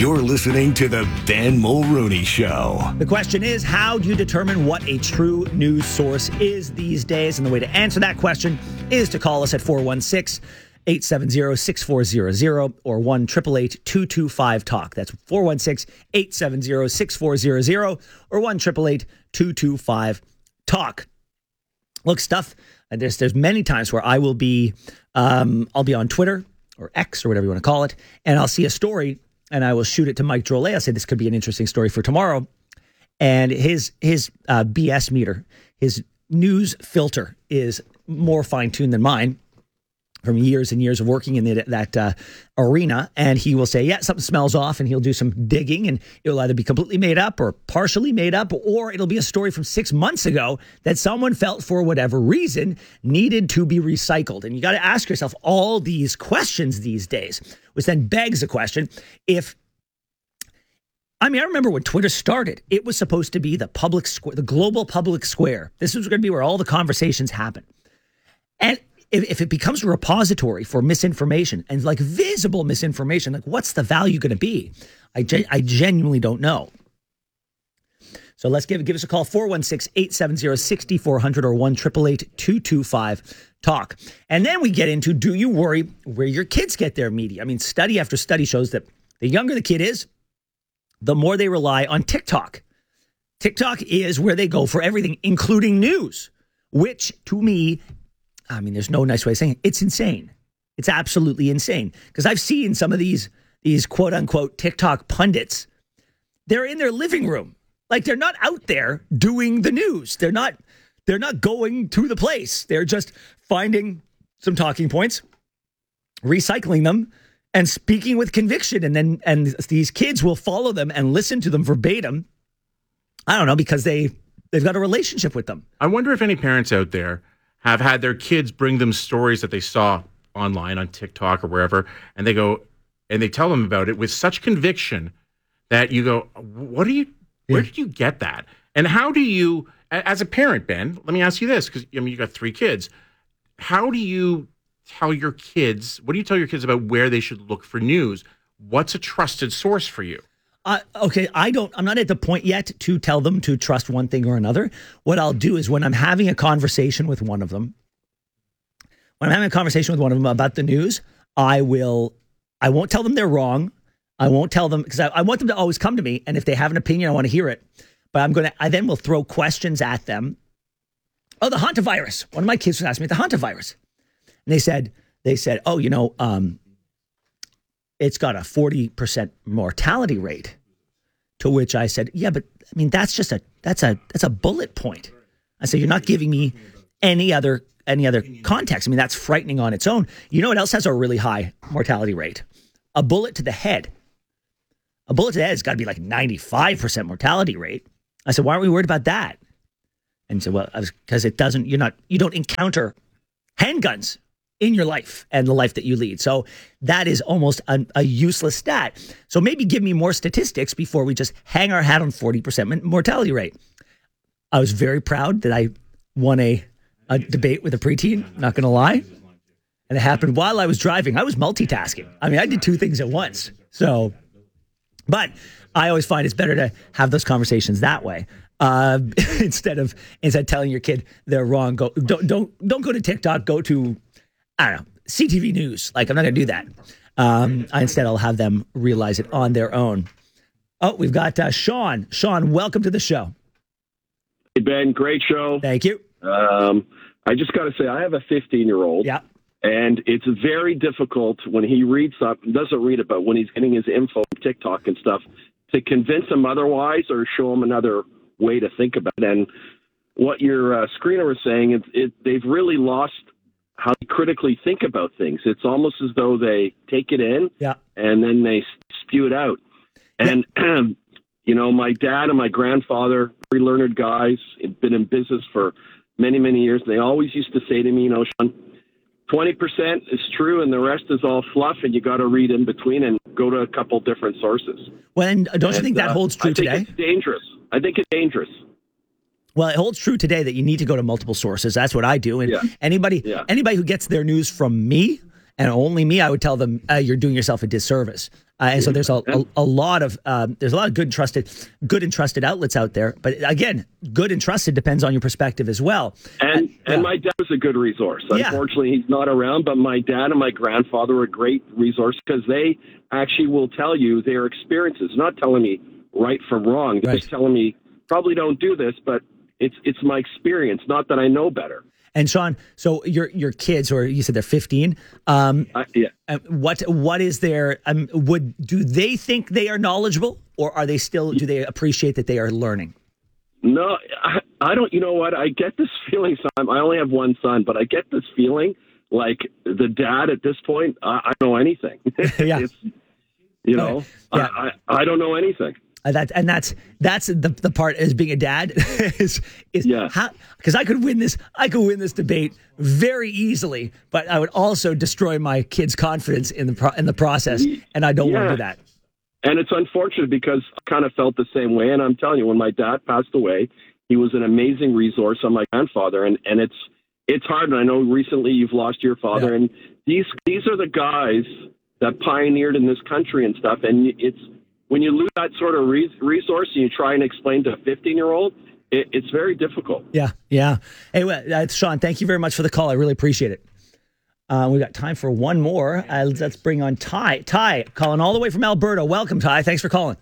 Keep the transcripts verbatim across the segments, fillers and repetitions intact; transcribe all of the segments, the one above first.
You're listening to the Ben Mulrooney Show. The question is, how do you determine what a true news source is these days? And the way to answer that question is to call us at four one six, eight seven zero, six four zero zero or one eight eight eight, two two five, talk. That's four one six, eight seven zero, six four zero zero or one eight eight eight, two two five, talk. Look, stuff, and there's there's many times where I will be, um, I'll be on Twitter or X or whatever you want to call it, and I'll see a story and I will shoot it to Mike Drolet. I'll say this could be an interesting story for tomorrow. And his his uh, B S meter, his news filter is more fine-tuned than mine from years and years of working in the, that uh, arena. And he will say, yeah, something smells off, and he'll do some digging, and it'll either be completely made up or partially made up, or it'll be a story from six months ago that someone felt for whatever reason needed to be recycled. And you got to ask yourself all these questions these days, which then begs the question, if I mean, I remember when Twitter started, it was supposed to be the public square, the global public square. This was going to be where all the conversations happen. And if, if it becomes a repository for misinformation and like visible misinformation, like what's the value going to be? I, gen- I genuinely don't know. So let's give give us a call, four one six, eight seven zero, six four zero zero or one eight eight eight, two two five, talk. And then we get into, do you worry where your kids get their media? I mean, study after study shows that the younger the kid is, the more they rely on TikTok. TikTok is where they go for everything, including news, which to me, I mean, there's no nice way of saying it. It's insane. It's absolutely insane. Because I've seen some of these, these quote unquote TikTok pundits. They're in their living room. Like they're not out there doing the news. They're not, they're not going to the place. They're just finding some talking points, recycling them, and speaking with conviction. And then, and these kids will follow them and listen to them verbatim. I don't know, because they, they've got a relationship with them. I wonder if any parents out there have had their kids bring them stories that they saw online on TikTok or wherever, and they go and they tell them about it with such conviction that you go, what do you, where yeah. did you get that? And how do you, as a parent, Ben, let me ask you this, because I mean, you got three kids. How do you tell your kids, what do you tell your kids about where they should look for news? What's a trusted source for you? Uh, okay, I don't, I'm not at the point yet to tell them to trust one thing or another. What I'll do is when I'm having a conversation with one of them, when I'm having a conversation with one of them about the news, I will, I won't tell them they're wrong. I won't tell them, because I, I want them to always come to me. And if they have an opinion, I want to hear it. But I'm going to, I then will throw questions at them. Oh, the hantavirus. One of my kids was asking me the hantavirus. And they said, they said, oh, you know, um, it's got a forty percent mortality rate, to which I said, yeah, but I mean, that's just a, that's a, that's a bullet point. I said, you're not giving me any other, any other context. I mean, that's frightening on its own. You know what else has a really high mortality rate? A bullet to the head. A bullet to the head has got to be like ninety-five percent mortality rate. I said, why aren't we worried about that? And so, well, I was, because it doesn't, you're not, you don't encounter handguns in your life and the life that you lead. So that is almost a, a useless stat. So maybe give me more statistics before we just hang our hat on forty percent mortality rate. I was very proud that I won a, a debate with a preteen, not going to lie. And it happened while I was driving. I was multitasking. I mean, I did two things at once. So, but I always find it's better to have those conversations that way. Uh, instead of, instead of telling your kid they're wrong, go, don't, don't, don't go to TikTok, go to, I don't know, C T V News. Like, I'm not going to do that. Um, instead, I'll have them realize it on their own. Oh, we've got uh, Sean. Sean, welcome to the show. Hey, Ben, great show. Thank you. Um, I just got to say, I have a fifteen-year-old. Yeah. And it's very difficult when he reads something, doesn't read it, but when he's getting his info from TikTok and stuff, to convince him otherwise or show him another way to think about it. And what your uh, screener was saying, it, it, they've really lost how they critically think about things. It's almost as though they take it in yeah. and then they spew it out. And, yeah. you know, my dad and my grandfather, very learned guys, had been in business for many, many years. They always used to say to me, you know, Sean, twenty percent is true and the rest is all fluff, and you got to read in between and go to a couple different sources. Well, and don't you and, think that uh, holds true I think today? It's dangerous. I think it's dangerous. Well, it holds true today that you need to go to multiple sources. That's what I do. And yeah. anybody yeah. anybody who gets their news from me and only me, I would tell them uh, you're doing yourself a disservice. Uh, and so there's a, a, a lot of um, there's a lot of good and trusted good and trusted outlets out there. But again, good and trusted depends on your perspective as well. And uh, and yeah. my dad was a good resource. Yeah. Unfortunately, he's not around. But my dad and my grandfather were a great resource because they actually will tell you their experiences, not telling me right from wrong. They're Right. just telling me probably don't do this, but it's it's my experience, not that I know better. And Sean, so your your kids, or you said they're fifteen. Um, I, yeah. uh, what what is their um, would do they think they are knowledgeable, or are they still do they appreciate that they are learning? No, I, I don't. You know what? I get this feeling. Son, I only have one son, but I get this feeling like the dad at this point. I, I don't know anything. Yeah. It's, you know, Yeah. I, I I don't know anything. Uh, that and that's that's the the part as being a dad is is Yeah. how because I could win this I could win this debate very easily, but I would also destroy my kids' confidence in the pro, in the process, and I don't want to Yeah. do that. And it's unfortunate because I kind of felt the same way. And I'm telling you, when my dad passed away, he was an amazing resource on my grandfather. And, and it's it's hard. And I know recently you've lost your father. Yeah. And these these are the guys that pioneered in this country and stuff. And it's when you lose that sort of re- resource and you try and explain to a fifteen-year-old, it, it's very difficult. Yeah, yeah. Hey, well, uh, Sean, thank you very much for the call. I really appreciate it. Uh, we've got time for one more. Uh, let's bring on Ty. Ty, calling all the way from Alberta. Welcome, Ty. Thanks for calling.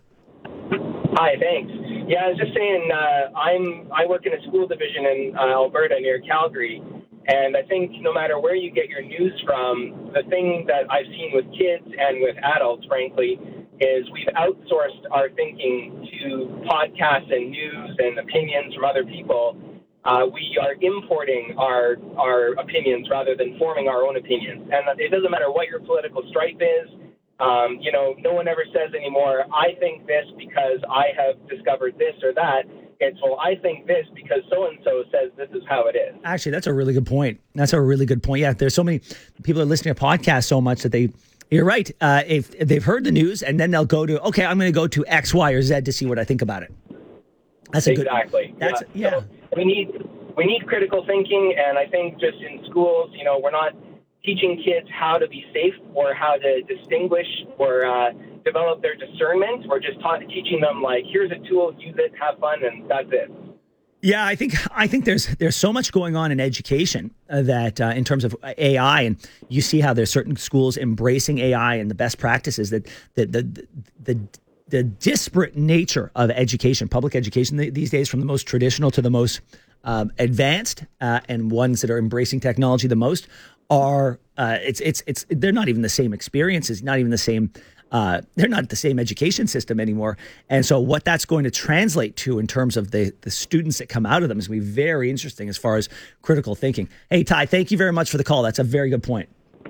Hi, thanks. Yeah, I was just saying, uh, I'm I work in a school division in uh, Alberta near Calgary, and I think no matter where you get your news from, the thing that I've seen with kids and with adults, frankly, is we've outsourced our thinking to podcasts and news and opinions from other people. Uh, we are importing our our opinions rather than forming our own opinions. And it doesn't matter what your political stripe is. Um, you know, no one ever says anymore, I think this because I have discovered this or that. It's, well, I think this because so-and-so says this is how it is. Actually, that's a really good point. That's a really good point. Yeah, there's so many people are listening to podcasts so much that they, you're right. Uh, if, if they've heard the news and then they'll go to, okay, I'm going to go to X, Y, or Z to see what I think about it. That's a exactly. good. That's yeah. yeah. So we need we need critical thinking, and I think just in schools, you know, we're not teaching kids how to be safe or how to distinguish or uh, develop their discernment. We're just taught, teaching them like, here's a tool, use it, have fun, and that's it. Yeah, I think I think there's there's so much going on in education uh, that uh, in terms of A I, and you see how there's certain schools embracing A I and the best practices that the the the, the the disparate nature of education, public education these days, from the most traditional to the most um, advanced, uh, and ones that are embracing technology the most, are uh, it's it's it's they're not even the same experiences, not even the same. Uh, they're not the same education system anymore, and so what that's going to translate to in terms of the the students that come out of them is going to be very interesting as far as critical thinking. Hey, Ty, thank you very much for the call. That's a very good point.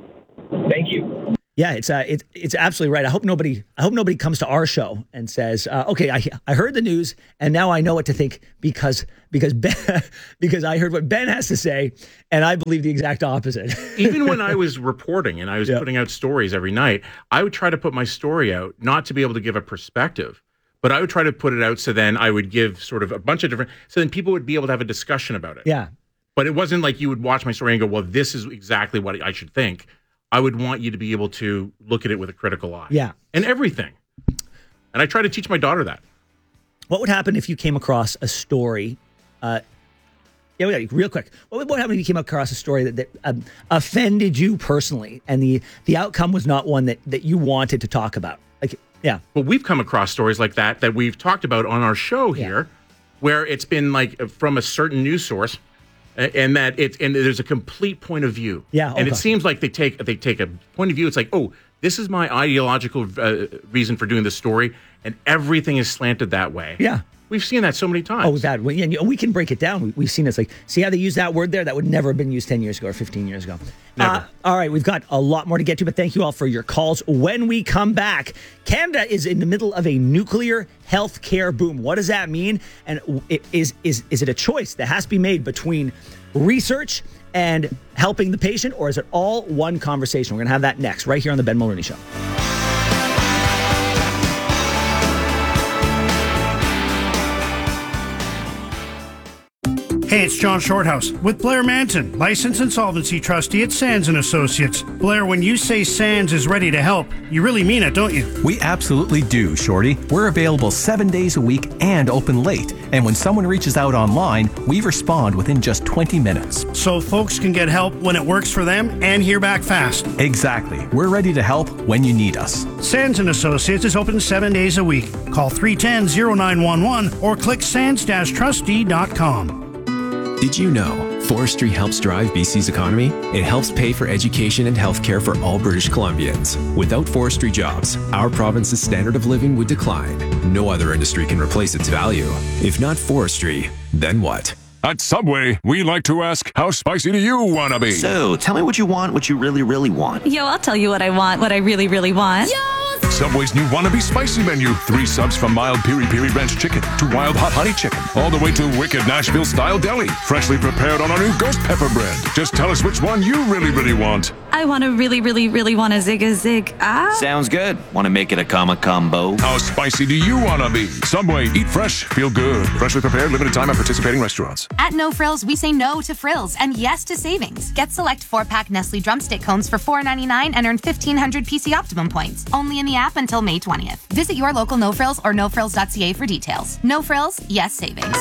Thank you. Yeah, it's uh, it's it's absolutely right. I hope nobody I hope nobody comes to our show and says, uh, "Okay, I I heard the news and now I know what to think because because Ben, because I heard what Ben has to say and I believe the exact opposite." Even when I was reporting and I was Yeah. putting out stories every night, I would try to put my story out, not to be able to give a perspective, but I would try to put it out so then I would give sort of a bunch of different, so then people would be able to have a discussion about it. Yeah, But it wasn't like you would watch my story and go, well, this is exactly what I should think. I would want you to be able to look at it with a critical eye. Yeah. And everything. And I try to teach my daughter that. what would happen if you came across a story? Uh, yeah, wait, real quick. What would what happen if you came across a story that, that um, offended you personally, and the the outcome was not one that that you wanted to talk about? Like, yeah, Well, we've come across stories like that that we've talked about on our show here, where it's been like from a certain news source, a- and that it's and there's a complete point of view. Yeah, and okay. it seems like they take they take a point of view. It's like, oh, this is my ideological uh, reason for doing this story, and everything is slanted that way. yeah. We've seen that so many times. Oh, we've had, well, yeah, and we can break it down. We, we've seen it's like, see how they use that word there? That would never have been used ten years ago or fifteen years ago. Never. Uh, all right, we've got a lot more to get to, but thank you all for your calls. When we come back, Canada is in the middle of a nuclear health care boom. What does that mean? And it, is, is, is it a choice that has to be made between research and helping the patient, or is it all one conversation? We're going to have that next, right here on the Ben Mulroney Show. Hey, it's John Shorthouse with Blair Manton, licensed insolvency trustee at Sands and Associates. Blair, when you say Sands is ready to help, you really mean it, don't you? We absolutely do, Shorty. We're available seven days a week and open late. And when someone reaches out online, we respond within just twenty minutes. So folks can get help when it works for them and hear back fast. Exactly. We're ready to help when you need us. Sands and Associates is open seven days a week. Call three one zero, zero nine one one or click sands dash trustee dot com. Did you know forestry helps drive B C's economy? It helps pay for education and healthcare for all British Columbians. Without forestry jobs, our province's standard of living would decline. No other industry can replace its value. If not forestry, then what? At Subway, we like to ask, how spicy do you want to be? So, tell me what you want, what you really, really want. Yo, I'll tell you what I want, what I really, really want. Yo! Subway's new Wannabe Spicy menu. Three subs from mild piri piri ranch chicken to wild hot honey chicken. All the way to wicked Nashville style deli. Freshly prepared on our new ghost pepper bread. Just tell us which one you really, really want. I want to really, really, really want a zig a zig. Ah. Sounds good. Want to make it a comma combo? How spicy do you want to be? Subway, eat fresh, feel good. Freshly prepared, limited time at participating restaurants. At No Frills, we say no to frills and yes to savings. Get select four-pack Nestle drumstick cones for four ninety-nine and earn fifteen hundred P C Optimum points. Only in the app until May twentieth. Visit your local No Frills or no frills dot c a for details. No Frills, yes savings.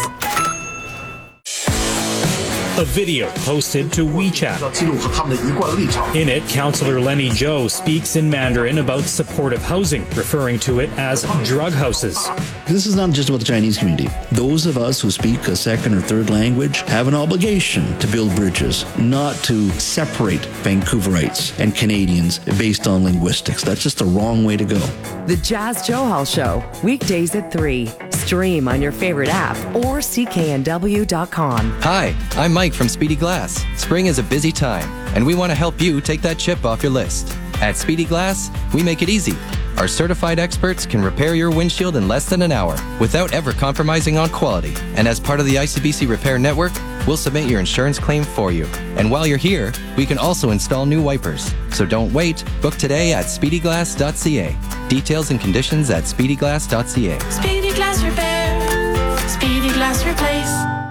A video posted to WeChat. In it, Councillor Lenny Zhou speaks in Mandarin about supportive housing, referring to it as drug houses. This is not just about the Chinese community. Those of us who speak a second or third language have an obligation to build bridges, not to separate Vancouverites and Canadians based on linguistics. That's just the wrong way to go. The Jas Johal Show, weekdays at three. Stream on your favorite app or c k n w dot com. Hi, I'm Mike from Speedy Glass. Spring is a busy time, and we want to help you take that chip off your list. At Speedy Glass, we make it easy. Our certified experts can repair your windshield in less than an hour without ever compromising on quality. And as part of the I C B C Repair Network, we'll submit your insurance claim for you. And while you're here, we can also install new wipers. So don't wait. Book today at speedy glass dot c a. Details and conditions at speedy glass dot c a. Speedy Glass Repair. Speedy Glass Replace.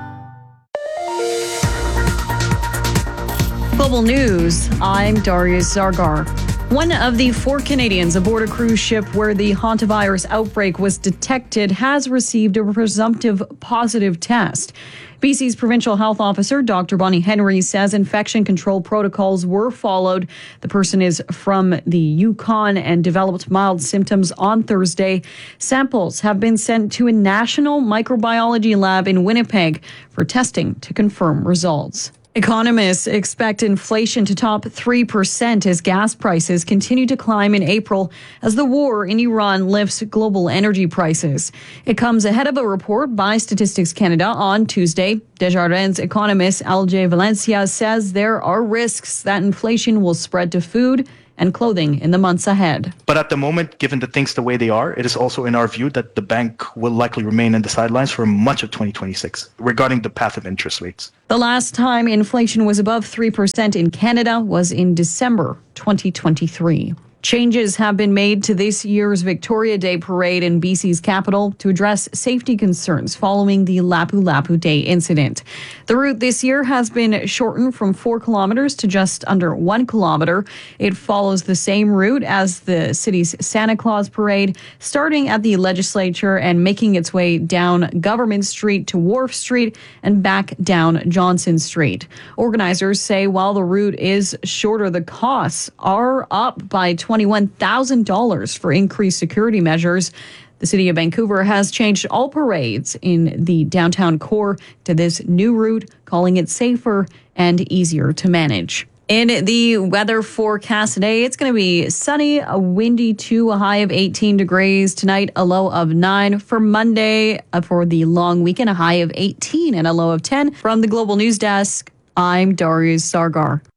Global News, I'm Darius Zargar. One of the four Canadians aboard a cruise ship where the hantavirus outbreak was detected has received a presumptive positive test. B C's provincial health officer, Doctor Bonnie Henry, says infection control protocols were followed. The person is from the Yukon and developed mild symptoms on Thursday. Samples have been sent to a national microbiology lab in Winnipeg for testing to confirm results. Economists expect inflation to top three percent as gas prices continue to climb in April as the war in Iran lifts global energy prices. It comes ahead of a report by Statistics Canada on Tuesday. Desjardins economist L J Valencia says there are risks that inflation will spread to food and clothing in the months ahead. But at the moment, given the things the way they are, it is also in our view that the bank will likely remain in the sidelines for much of twenty twenty-six regarding the path of interest rates. The last time inflation was above three percent in Canada was in December twenty twenty-three. Changes have been made to this year's Victoria Day parade in B C's capital to address safety concerns following the Lapu Lapu Day incident. The route this year has been shortened from four kilometers to just under one kilometer. It follows the same route as the city's Santa Claus parade, starting at the legislature and making its way down Government Street to Wharf Street and back down Johnson Street. Organizers say while the route is shorter, the costs are up by twenty-one thousand dollars for increased security measures. The city of Vancouver has changed all parades in the downtown core to this new route, calling it safer and easier to manage. In the weather forecast today, it's going to be sunny, a windy too, a high of eighteen degrees. Tonight, a low of nine. For Monday, uh, for the long weekend, a high of eighteen and a low of ten. From the Global News Desk, I'm Darius Zargar.